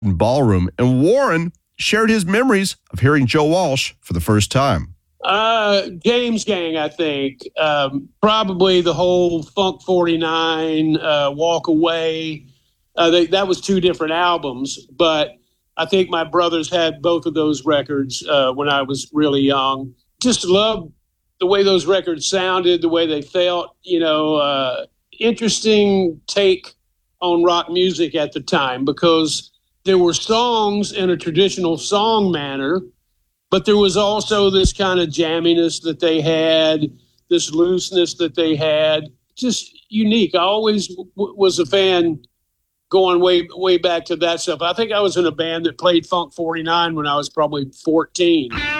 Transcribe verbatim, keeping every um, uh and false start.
Ballroom, and Warren shared his memories of hearing Joe Walsh for the first time. Uh, James Gang, I think. Um, probably the whole Funk forty-nine, uh, Walk Away. Uh, they, that was two different albums, but I think my brothers had both of those records uh, when I was really young. Just loved the way those records sounded, the way they felt, you know, uh, interesting take on rock music at the time, because there were songs in a traditional song manner, but there was also this kind of jamminess that they had, this looseness that they had, just unique. I always w- was a fan going way way back to that stuff. I think I was in a band that played Funk forty-nine when I was probably fourteen.